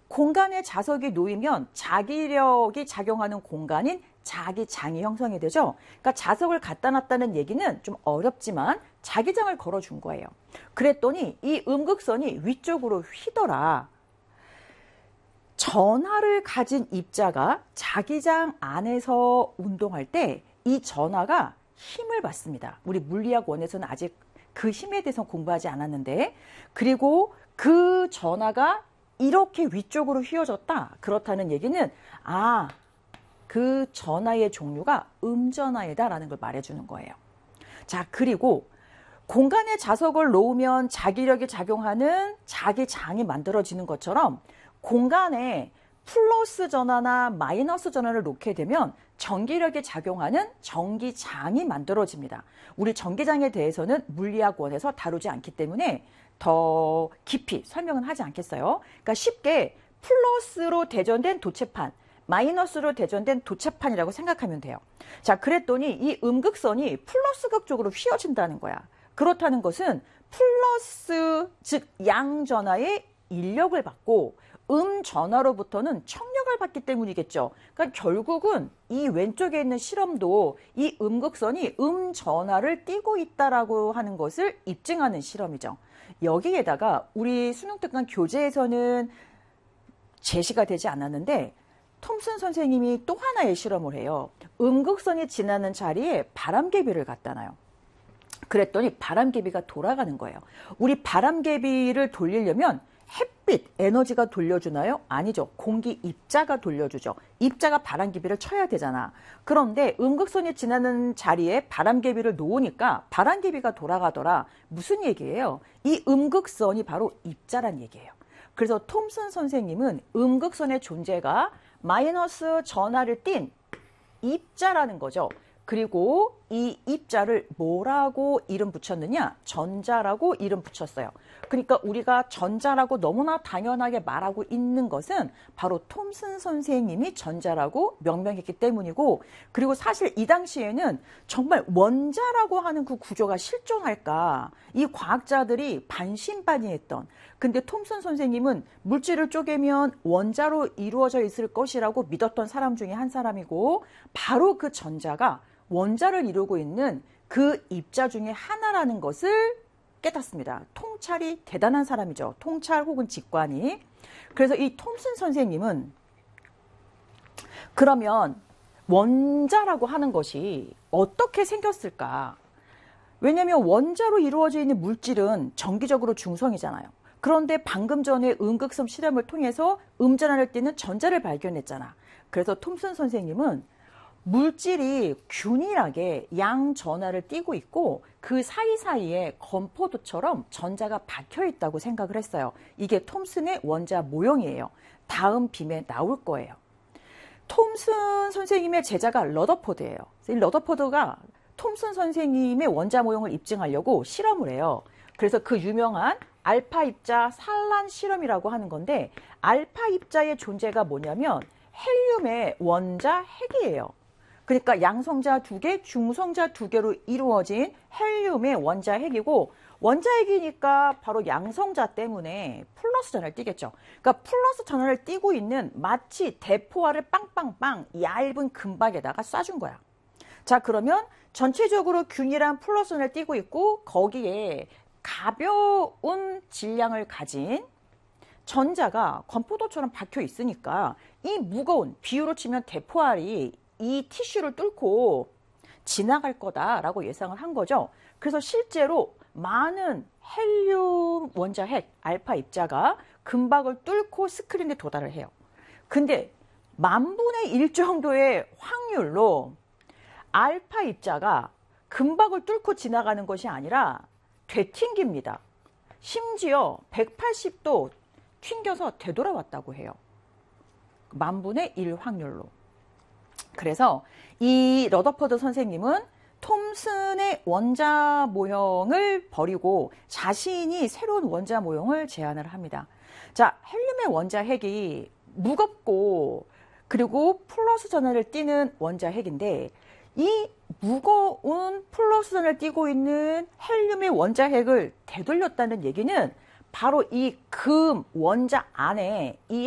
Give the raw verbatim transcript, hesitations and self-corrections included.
공간에 자석이 놓이면 자기력이 작용하는 공간인 자기장이 형성이 되죠. 그러니까 자석을 갖다 놨다는 얘기는 좀 어렵지만 자기장을 걸어준 거예요. 그랬더니 이 음극선이 위쪽으로 휘더라. 전하를 가진 입자가 자기장 안에서 운동할 때 이 전하가 힘을 받습니다. 우리 물리학 원에서는 아직 그 힘에 대해서 공부하지 않았는데, 그리고 그 전하가 이렇게 위쪽으로 휘어졌다. 그렇다는 얘기는 아, 그 전하의 종류가 음전하이다라는 걸 말해주는 거예요. 자, 그리고 공간에 자석을 놓으면 자기력이 작용하는 자기장이 만들어지는 것처럼 공간에 플러스 전하나 마이너스 전하를 놓게 되면 전기력이 작용하는 전기장이 만들어집니다. 우리 전기장에 대해서는 물리학원에서 다루지 않기 때문에 더 깊이 설명은 하지 않겠어요. 그러니까 쉽게 플러스로 대전된 도체판, 마이너스로 대전된 도체판이라고 생각하면 돼요. 자, 그랬더니 이 음극선이 플러스극 쪽으로 휘어진다는 거야. 그렇다는 것은 플러스, 즉 양전하의 인력을 받고 음전하로부터는 청력을 받기 때문이겠죠. 그러니까 결국은 이 왼쪽에 있는 실험도 이 음극선이 음전하를 띠고 있다라고 하는 것을 입증하는 실험이죠. 여기에다가 우리 수능특강 교재에서는 제시가 되지 않았는데 톰슨 선생님이 또 하나의 실험을 해요. 음극선이 지나는 자리에 바람개비를 갖다 놔요. 그랬더니 바람개비가 돌아가는 거예요. 우리 바람개비를 돌리려면 햇빛, 에너지가 돌려주나요? 아니죠. 공기 입자가 돌려주죠. 입자가 바람개비를 쳐야 되잖아. 그런데 음극선이 지나는 자리에 바람개비를 놓으니까 바람개비가 돌아가더라. 무슨 얘기예요? 이 음극선이 바로 입자란 얘기예요. 그래서 톰슨 선생님은 음극선의 존재가 마이너스 전하를 띤 입자라는 거죠. 그리고 이 입자를 뭐라고 이름 붙였느냐? 전자라고 이름 붙였어요. 그러니까 우리가 전자라고 너무나 당연하게 말하고 있는 것은 바로 톰슨 선생님이 전자라고 명명했기 때문이고, 그리고 사실 이 당시에는 정말 원자라고 하는 그 구조가 실존할까 이 과학자들이 반신반의했던, 근데 톰슨 선생님은 물질을 쪼개면 원자로 이루어져 있을 것이라고 믿었던 사람 중에 한 사람이고, 바로 그 전자가 원자를 이루고 있는 그 입자 중에 하나라는 것을 깨닫습니다. 통찰이 대단한 사람이죠. 통찰 혹은 직관이. 그래서 이 톰슨 선생님은 그러면 원자라고 하는 것이 어떻게 생겼을까? 왜냐하면 원자로 이루어져 있는 물질은 정기적으로 중성이잖아요. 그런데 방금 전에 음극선 실험을 통해서 음전하를 띠는 전자를 발견했잖아. 그래서 톰슨 선생님은 물질이 균일하게 양전하를 띠고 있고 그 사이사이에 건포도처럼 전자가 박혀 있다고 생각을 했어요. 이게 톰슨의 원자 모형이에요. 다음 빔에 나올 거예요. 톰슨 선생님의 제자가 러더포드예요. 이 러더포드가 톰슨 선생님의 원자 모형을 입증하려고 실험을 해요. 그래서 그 유명한 알파 입자 산란 실험이라고 하는 건데, 알파 입자의 존재가 뭐냐면 헬륨의 원자 핵이에요. 그러니까 양성자 두 개, 중성자 두 개로 이루어진 헬륨의 원자 핵이고, 원자 핵이니까 바로 양성자 때문에 플러스 전하를 띠겠죠. 그러니까 플러스 전하를 띠고 있는 마치 대포알을 빵빵빵 얇은 금박에다가 쏴준 거야. 자, 그러면 전체적으로 균일한 플러스 전하를 띠고 있고 거기에 가벼운 질량을 가진 전자가 건포도처럼 박혀 있으니까 이 무거운, 비유로 치면 대포알이 이 티슈를 뚫고 지나갈 거다라고 예상을 한 거죠. 그래서 실제로 많은 헬륨 원자 핵, 알파 입자가 금박을 뚫고 스크린에 도달을 해요. 근데 만분의 일 정도의 확률로 알파 입자가 금박을 뚫고 지나가는 것이 아니라 되튕깁니다. 심지어 백팔십 도 튕겨서 되돌아왔다고 해요. 만분의 일 확률로. 그래서 이 러더포드 선생님은 톰슨의 원자 모형을 버리고 자신이 새로운 원자 모형을 제안을 합니다. 자, 헬륨의 원자 핵이 무겁고 그리고 플러스 전하를 띠는 원자 핵인데, 이 무거운 플러스 전하를 띠고 있는 헬륨의 원자 핵을 되돌렸다는 얘기는 바로 이 금 원자 안에 이